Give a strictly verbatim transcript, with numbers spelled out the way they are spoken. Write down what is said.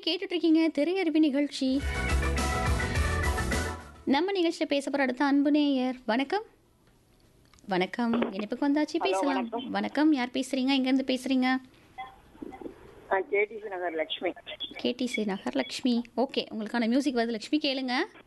கேட்டுட்டு இருக்கீங்க திரையருவி நிகழ்ச்சி. நம்ம நிகழ்ச்சியில் பேச போகிற அடுத்த அன்பு நேயர். வணக்கம். வணக்கம். இணைப்புக்கு வந்தாச்சு, ஹலோ, பேசலாம். வணக்கம். வணக்கம். யார் பேசுறீங்க? எங்கேருந்து பேசுறீங்க? கேடிசி நகர் லட்சுமி. கேடிசி நகர் லக்ஷ்மி. ஓகே, உங்களுக்கான மியூசிக் வருது லக்ஷ்மி, கேளுங்க.